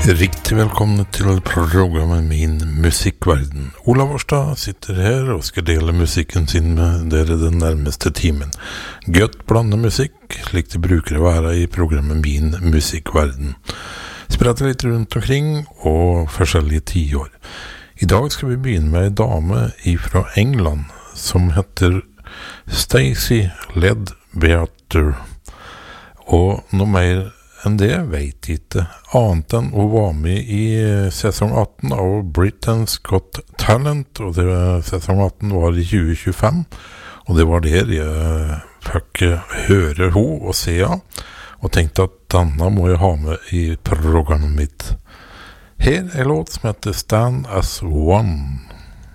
Riktig velkommen til programmet Min Musikkverden. Olav Årstad sitter her og skal dele musikken sin med dere den nærmeste timen. Godt blande musikk, slik det bruker å være i programmet Min Musikkverden. Spretter litt rundt omkring og forskjellige tiår. I dag skal vi begynne med en dame fra England som heter Stacey Ledbetter. Og noe mer enn det vet jeg ikke, annet enn å være med i sesong 18 av Britain's Got Talent, og sesong 18 var i 2025, og det var der jeg fikk høre ho og se av, og tenkte at denne må jeg ha med i programmet mitt. Her låt som heter Stand As One.